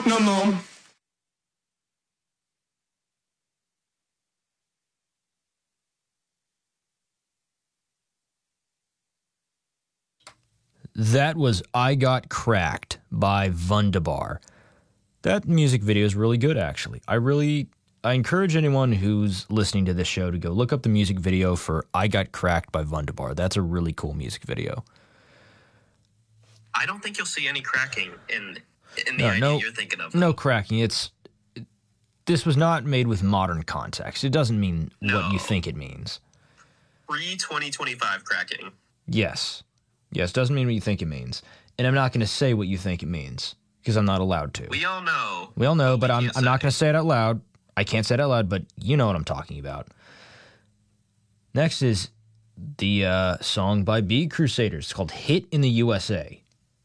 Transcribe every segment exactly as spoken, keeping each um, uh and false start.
No more. That was I Got Cracked by Wunderbar. That music video is really good, actually. I really, I encourage anyone who's listening to this show to go look up the music video for I Got Cracked by Wunderbar. That's a really cool music video. I don't think you'll see any cracking in in the No, idea no, you're thinking of. no cracking. It's this was not made with modern context. It doesn't mean No. what you think it means. Pre twenty twenty-five cracking. Yes. Yes, doesn't mean what you think it means. And I'm not going to say what you think it means because I'm not allowed to. We all know. We all know, but we I'm can't I'm not say. going to say it out loud. I can't say it out loud, but you know what I'm talking about. Next is the uh, song by Beat Crusaders. It's called Hit in the U S A.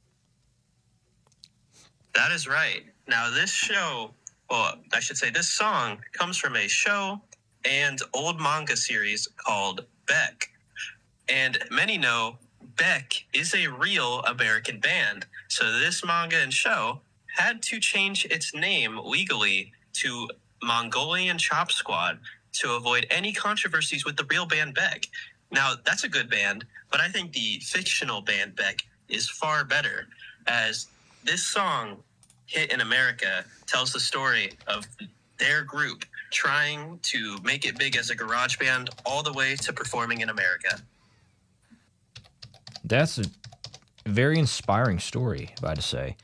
That is right. Now, this show, well, I should say this song comes from a show and old manga series called Beck. And many know Beck is a real American band. So this manga and show had to change its name legally to Mongolian Chop Squad to avoid any controversies with the real band Beck. Now, that's a good band, but I think the fictional band Beck is far better, as this song, Hit in America, tells the story of their group trying to make it big as a garage band all the way to performing in America. That's a very inspiring story, if I had to say.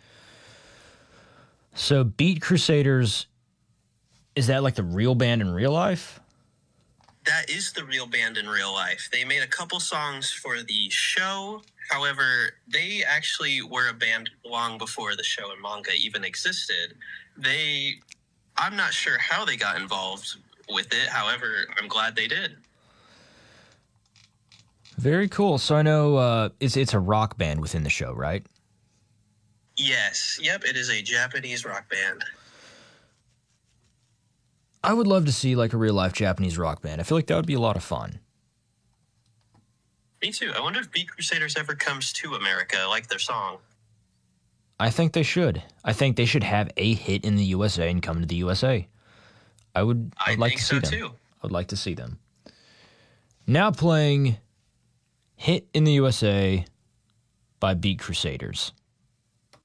So Beat Crusaders, is that like the real band in real life? That is the real band in real life. They made a couple songs for the show. However, they actually were a band long before the show and manga even existed. They, I'm not sure how they got involved with it. However, I'm glad they did. Very cool. So I know uh, it's it's a rock band within the show, right? Yes. Yep. It is a Japanese rock band. I would love to see like a real life Japanese rock band. I feel like that would be a lot of fun. Me too. I wonder if Beat Crusaders ever comes to America, like their song. I think they should. I think they should have a hit in the U S A and come to the U S A. I would I I'd like think to see so them. too. I would like to see them. Now playing Hit in the U S A by Beat Crusaders.